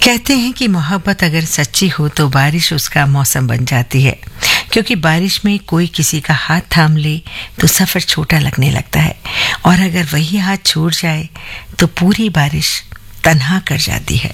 कहते हैं कि मोहब्बत अगर सच्ची हो तो बारिश उसका मौसम बन जाती है, क्योंकि बारिश में कोई किसी का हाथ थाम ले तो सफ़र छोटा लगने लगता है, और अगर वही हाथ छूट जाए तो पूरी बारिश तन्हा कर जाती है।